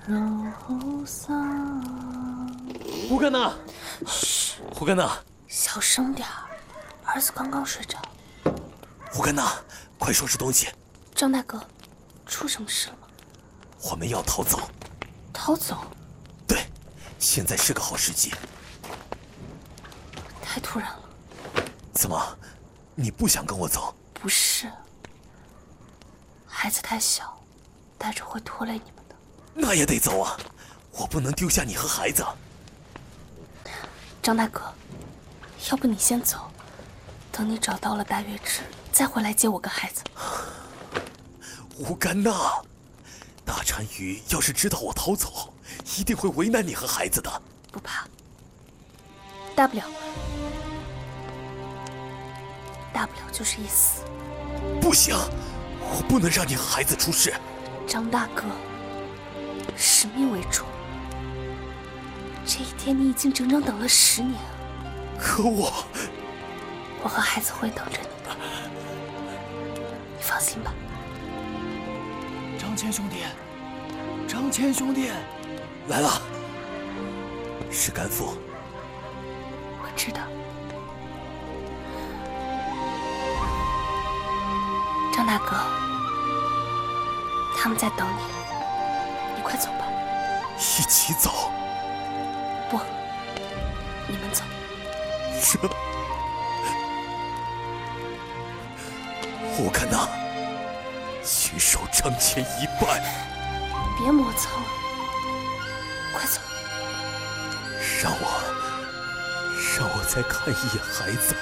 楼上。 胡干娜， 嘘， 胡干娜， 小声点儿，儿子刚刚睡着。 胡干娜，快收拾东西。 张大哥，出什么事了吗？ 我们要逃走。 逃走？ 对，现在是个好时机。 太突然了。 怎么，你不想跟我走？ 不是，孩子太小，带着会拖累你们的。 那也得走啊，我不能丢下你和孩子。 张大哥，要不你先走，等你找到了大月池，再回来接我跟孩子。 吴干娜，大单于要是知道我逃走，一定会为难你和孩子的。 不怕，大不了就是一死。 不行，我不能让你和孩子出事。 张大哥，使命为重。这一天你已经整整等了10年了。 可我和孩子会等着你的，你放心吧。 张谦兄弟，张谦兄弟， 来了，是甘父。 我知道。张大哥，他们在等你，你快走吧。 一起走？ 不，你们走。 这，我看呐，亲手张谦一拜。 别磨蹭了，快走。 让我再看一眼孩子。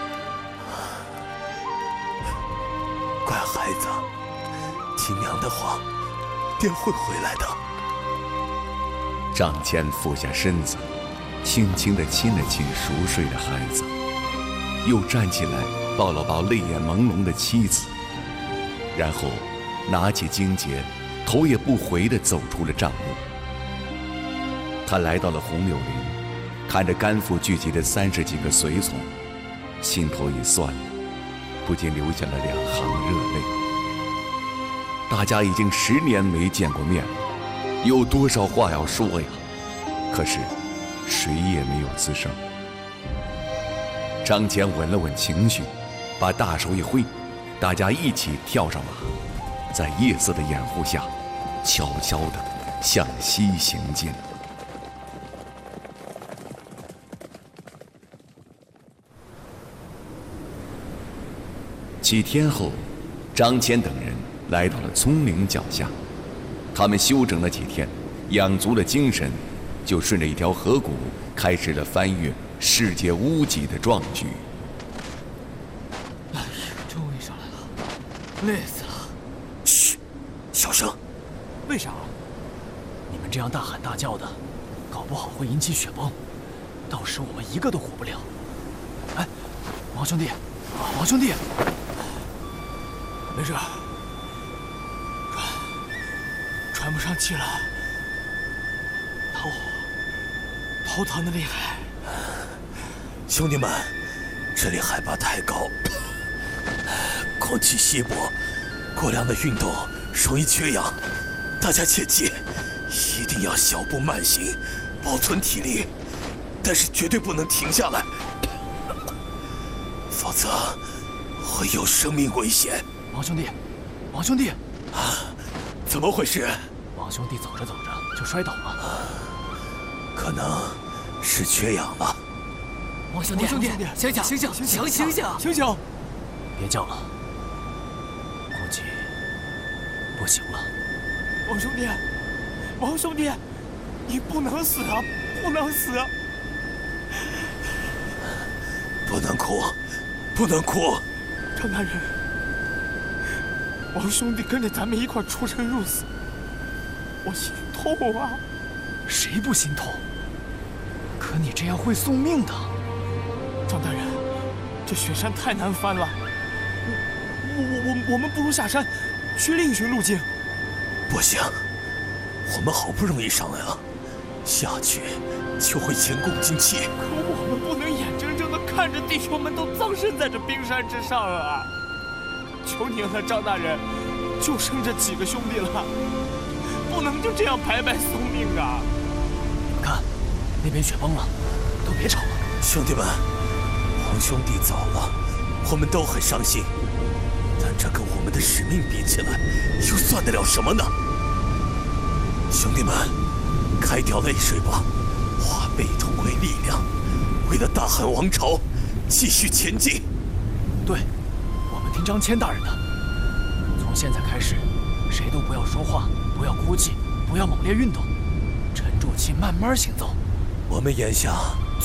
乖孩子，听娘的话，爹会回来的。 张谦俯下身子，轻轻地亲了亲熟睡的孩子，又站起来抱了抱泪眼朦胧的妻子，然后拿起荆节，头也不回地走出了帐幕。他来到了红柳林，看着甘父聚集的30几个随从，心头一酸，不禁流下了2行热泪。大家已经10年没见过面了，有多少话要说呀？可是谁也没有吱声。张谦稳了稳情绪，把大手一挥，大家一起跳上马，在夜色的掩护下，悄悄地向西行进。几天后，张谦等人来到了葱岭脚下。他们休整了几天，养足了精神，就顺着一条河谷开始了翻越世界屋脊的壮举。 哎呀，终于上来了，累死了！ 嘘，小声。 为啥？你们这样大喊大叫的，搞不好会引起雪崩，到时我们一个都活不了。哎，王兄弟，王兄弟，没事，喘不上气了，头疼的厉害。 兄弟们，这里海拔太高，空气稀薄，过量的运动容易缺氧，大家切记，一定要小步慢行，保存体力，但是绝对不能停下来，否则会有生命危险。 王兄弟，王兄弟， 怎么回事？ 王兄弟走着走着就摔倒了， 可能是缺氧了。 王兄弟，醒醒，醒醒，醒醒，醒醒！别叫了，估计不行了。王兄弟，王兄弟，你不能死啊！不能死！ 不能哭，不能哭！ 张大人，王兄弟跟着咱们一块出生入死，我心痛啊！谁不心痛？可你这样会送命的。张大人，这雪山太难翻了，我们不如下山，去另寻路径。 不行，我们好不容易上来了，下去就会前功尽弃。 可我们不能眼睁睁地看着弟兄们都葬身在这冰山之上啊！求您了，张大人，就剩这几个兄弟了，不不能就这样白白送命啊！你们看，那边雪崩了，都别吵了。 兄弟们，皇兄弟走了，我们都很伤心，但这跟我们的使命比起来，又算得了什么呢？兄弟们，开掉泪水吧，化悲痛为力量，为了大汉王朝继续前进。 对，我们听张骞大人的。从现在开始，谁都不要说话，不要哭泣，不要猛烈运动，沉住气，慢慢行走。 我们眼下